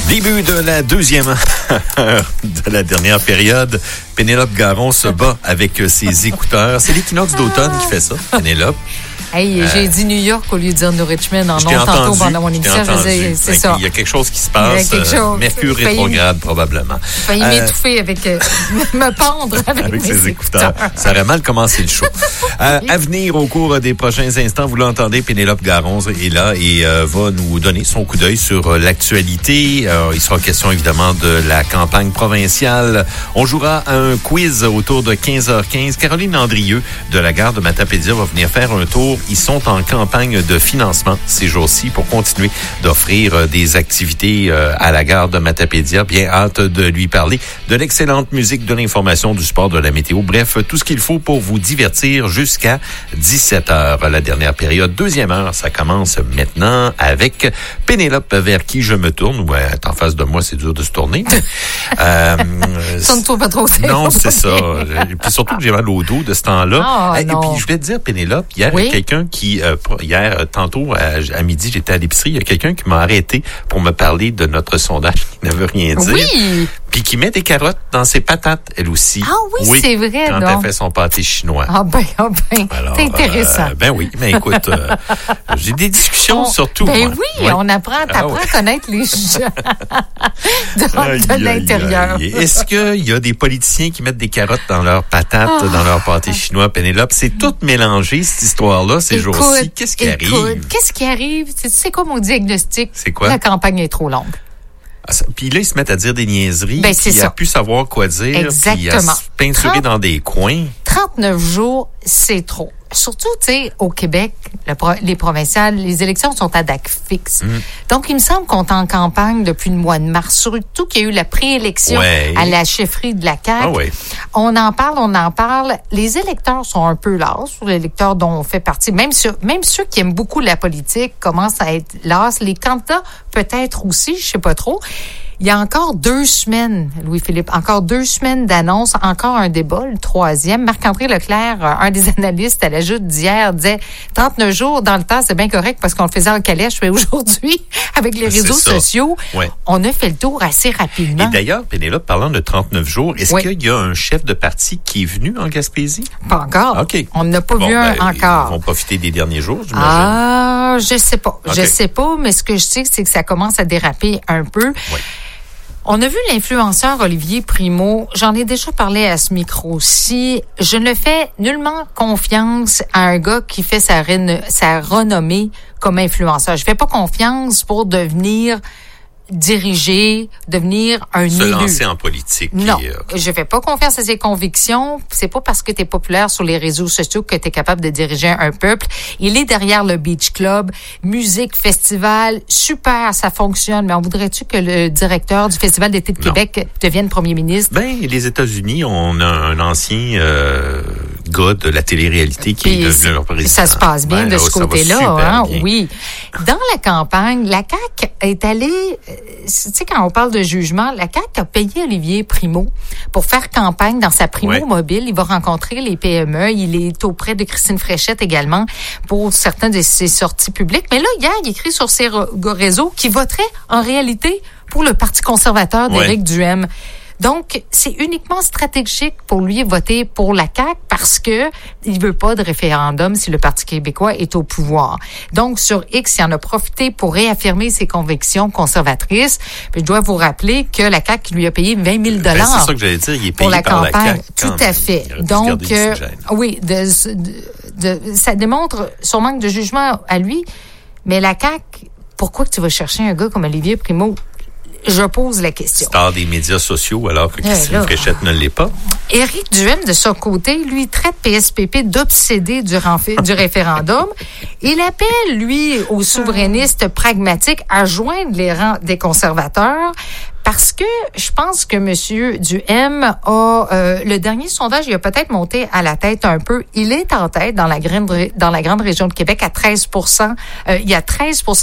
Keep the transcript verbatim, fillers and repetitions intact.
Début de la deuxième heure de la dernière période. Pénélope Garon se bat avec ses écouteurs. C'est l'équinoxe d'automne qui fait ça, Pénélope. Hey, euh, j'ai dit New York au lieu de dire New Richmond en nom tantôt pendant mon émission. Je veux dire, c'est ça. Il y a quelque chose qui se passe. Euh, Mercure rétrograde, probablement. J'ai failli euh, m'étouffer avec, euh, me pendre avec, avec mes ses écouteurs. écouteurs. Ça aurait mal commencé le show. euh, à venir, au cours des prochains instants, vous l'entendez, Pénélope Garon est là et euh, va nous donner son coup d'œil sur euh, l'actualité. Euh, il sera question, évidemment, de la campagne provinciale. On jouera à un quiz autour de quinze heures quinze. Caroline Andrieux de la gare de Matapédia va venir faire un tour. Ils sont en campagne de financement ces jours-ci pour continuer d'offrir des activités à la gare de Matapédia. Bien hâte de lui parler de l'excellente musique, de l'information, du sport, de la météo. Bref, tout ce qu'il faut pour vous divertir jusqu'à dix-sept heures. La dernière période, deuxième heure, ça commence maintenant avec Pénélope, vers qui je me tourne. Ouais, en face de moi, c'est dur de se tourner. euh, Tourne-toi pas trop. Non, c'est ça. Puis surtout que j'ai mal au dos de ce temps-là. Oh, et puis, je voulais te dire, Pénélope, hier, oui? il y a quelqu'un qui, euh, hier, tantôt, à, à midi, j'étais à l'épicerie, il y a quelqu'un qui m'a arrêté pour me parler de notre sondage qui ne veut rien dire. Oui! Puis qui met des carottes dans ses patates, elle aussi. Ah oui, oui c'est vrai, quand donc. elle fait son pâté chinois. Ah ben, ah ben, Alors, c'est intéressant. Euh, ben oui, mais écoute, euh, j'ai des discussions on, sur tout. Ben moi. oui, ouais. on apprend, t'apprends ah, ouais. à connaître les gens de, aïe, de l'intérieur. Aïe, aïe. Est-ce qu'il y a des politiciens qui mettent des carottes dans leurs patates, oh. dans leur pâté chinois, Pénélope? C'est tout mélangé, cette histoire-là, ces écoute, jours-ci. Qu'est-ce qui écoute, arrive? Qu'est-ce qui arrive? Tu sais quoi mon diagnostic? C'est quoi? La campagne est trop longue. Ah, puis là, ils se mettent à dire des niaiseries. Ben, c'est puis ça. à plus savoir quoi dire. Exactement. Puis à se peinturer trente dans des coins. trente-neuf jours, c'est trop. Surtout, tu sais, au Québec, le pro- les provinciales, les élections sont à date fixe. Mm. Donc, il me semble qu'on est en campagne depuis le mois de mars. Surtout qu'il y a eu la préélection ouais. à la chefferie de la C A Q. Ah ouais. On en parle, on en parle. Les électeurs sont un peu las, les électeurs dont on fait partie. Même, sur, même ceux qui aiment beaucoup la politique commencent à être las. Les candidats, peut-être aussi, je sais pas trop. Il y a encore deux semaines, Louis-Philippe, encore deux semaines d'annonces, encore un débat, le troisième. Marc-André Leclerc, un des analystes à la Joute d'hier, disait trente-neuf jours dans le temps, c'est bien correct parce qu'on le faisait en calèche, mais aujourd'hui, avec les réseaux sociaux, ouais. on a fait le tour assez rapidement. Et d'ailleurs, Pénélope, parlant de trente-neuf jours, est-ce oui. qu'il y a un chef de parti qui est venu en Gaspésie? Pas encore. OK. On n'a pas bon, vu un ben, encore. Ils vont profiter des derniers jours, j'imagine. Ah, je sais pas. Okay. Je sais pas, mais ce que je sais, c'est que ça commence à déraper un peu. Oui. On a vu l'influenceur Olivier Primo. J'en ai déjà parlé à ce micro-ci. Je ne fais nullement confiance à un gars qui fait sa, reno- sa renommée comme influenceur. Je fais pas confiance pour devenir diriger, devenir un Se élu. Se lancer en politique. Non, et, euh... je fais pas confiance à ses convictions. C'est pas parce que tu es populaire sur les réseaux sociaux que tu es capable de diriger un peuple. Il est derrière le Beach Club, musique, festival, super, ça fonctionne. Mais on voudrait-tu que le directeur du Festival d'été de Québec non. devienne premier ministre? Ben, les États-Unis, on a un ancien euh, gars de la télé-réalité qui Puis est devenu leur président. Ça se passe bien ben, de ce côté-là, hein? Bien. Oui. Dans la campagne, la C A Q est allée... Tu sais, quand on parle de jugement, la C A Q a payé Olivier Primo pour faire campagne dans sa Primo ouais. Mobile. Il va rencontrer les P M E. Il est auprès de Christine Fréchette également pour certaines de ses sorties publiques. Mais là, hier, il écrit sur ses réseaux qu'il voterait en réalité pour le Parti conservateur d'Éric ouais. Duhem. Donc, c'est uniquement stratégique pour lui voter pour la C A Q parce que il veut pas de référendum si le Parti québécois est au pouvoir. Donc, sur X, il en a profité pour réaffirmer ses convictions conservatrices. Puis, je dois vous rappeler que la C A Q lui a payé vingt mille dollars. Ben, c'est ça que j'allais dire, il est payé pour la par campagne. La C A Q. Tout à fait. Donc, euh, oui, de, de, de, ça démontre son manque de jugement à lui. Mais la C A Q, pourquoi que tu vas chercher un gars comme Olivier Primo? Je pose la question. Star des médias sociaux alors que Christine là, Fréchette ne l'est pas. Éric Duhem, de son côté, lui traite P S P P d'obsédé du, renf- du référendum. Il appelle, lui, aux souverainistes pragmatiques à joindre les rangs des conservateurs. Parce que je pense que M. Duhem a... Euh, le dernier sondage, il a peut-être monté à la tête un peu. Il est en tête dans la grande, dans la grande région de Québec à treize pour cent. Euh, il y a treize pour cent